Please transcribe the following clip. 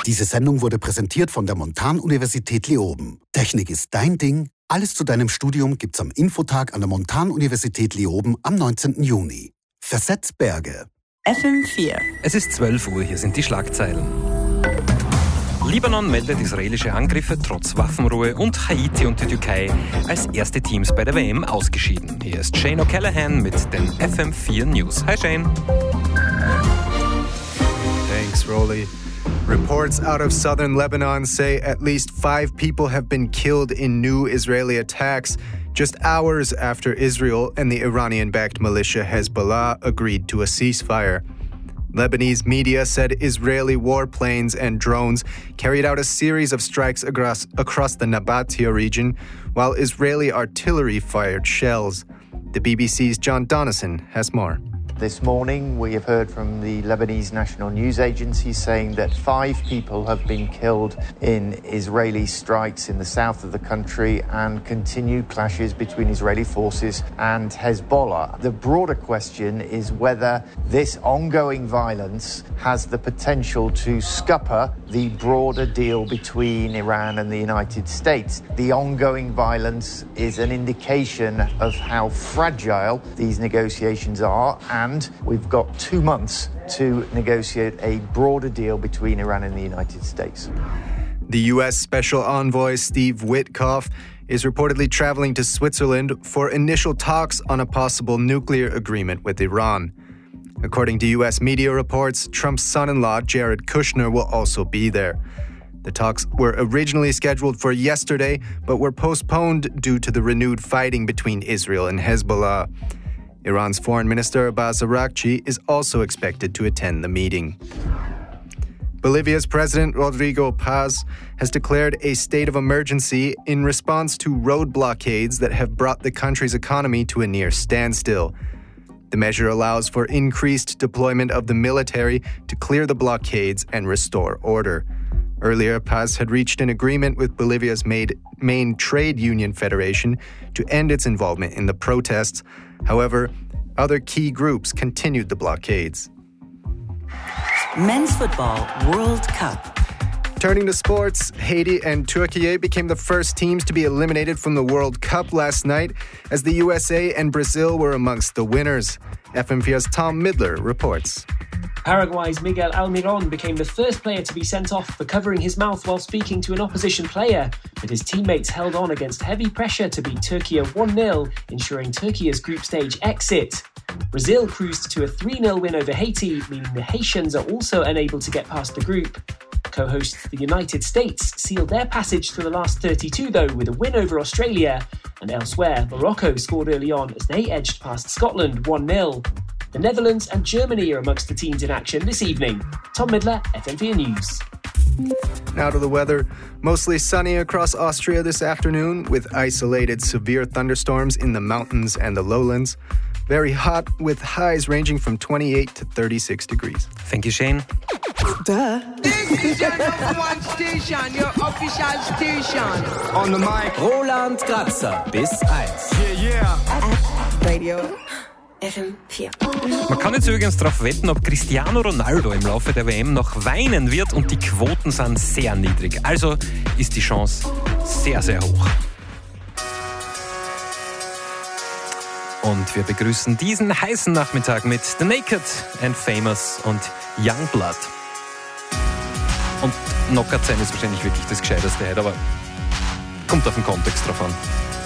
Diese Sendung wurde präsentiert von der Montan-Universität Leoben. Technik ist dein Ding. Alles zu deinem Studium gibt's am Infotag an der Montan-Universität Leoben am 19. Juni. Versetz Berge. FM4. Es ist 12 Uhr, hier sind die Schlagzeilen. Libanon meldet israelische Angriffe trotz Waffenruhe und Haiti und die Türkei als erste Teams bei der WM ausgeschieden. Hier ist Shane O'Callaghan mit den FM4 News. Hi Shane. Thanks, Rolly. Reports out of southern Lebanon say at least 5 people have been killed in new Israeli attacks just hours after Israel and the Iranian-backed militia Hezbollah agreed to a ceasefire. Lebanese media said Israeli warplanes and drones carried out a series of strikes across the Nabatia region, while Israeli artillery fired shells. The BBC's John Donison has more. This morning, we have heard from the Lebanese National News Agency saying that 5 people have been killed in Israeli strikes in the south of the country and continued clashes between Israeli forces and Hezbollah. The broader question is whether this ongoing violence has the potential to scupper the broader deal between Iran and the United States. The ongoing violence is an indication of how fragile these negotiations are, and we've got 2 months to negotiate a broader deal between Iran and the United States. The U.S. Special Envoy Steve Witkoff is reportedly traveling to Switzerland for initial talks on a possible nuclear agreement with Iran. According to U.S. media reports, Trump's son-in-law, Jared Kushner, will also be there. The talks were originally scheduled for yesterday, but were postponed due to the renewed fighting between Israel and Hezbollah. Iran's Foreign Minister Abbas Araghchi is also expected to attend the meeting. Bolivia's President Rodrigo Paz has declared a state of emergency in response to road blockades that have brought the country's economy to a near standstill. The measure allows for increased deployment of the military to clear the blockades and restore order. Earlier, Paz had reached an agreement with Bolivia's main trade union federation to end its involvement in the protests. However, other key groups continued the blockades. Men's Football World Cup. Turning to sports, Haiti and Turkey became the first teams to be eliminated from the World Cup last night, as the USA and Brazil were amongst the winners. FM4's Tom Midler reports. Paraguay's Miguel Almiron became the first player to be sent off for covering his mouth while speaking to an opposition player, but his teammates held on against heavy pressure to beat Turkey 1-0, ensuring Turkey's group stage exit. Brazil cruised to a 3-0 win over Haiti, meaning the Haitians are also unable to get past the group. Co-hosts the United States sealed their passage to the last 32 though with a win over Australia, and elsewhere Morocco scored early on as they edged past Scotland 1-0. The Netherlands and Germany are amongst the teams in action this evening. Tom Midler, FM4 News. Now to the weather. Mostly sunny across Austria this afternoon, with isolated severe thunderstorms in the mountains and the lowlands. Very hot, with highs ranging from 28 to 36 degrees. Thank you, Shane. Duh. This is your number one station, your official station. On the mic, Roland Kratzer bis 1. Yeah. Radio. FM4. Man kann jetzt übrigens darauf wetten, ob Cristiano Ronaldo im Laufe der WM noch weinen wird, und die Quoten sind sehr niedrig. Also ist die Chance sehr, sehr hoch. Und wir begrüßen diesen heißen Nachmittag mit The Naked and Famous und Youngblood. Und Knockout sein ist wahrscheinlich wirklich das Gescheiteste heute, aber kommt auf den Kontext drauf an.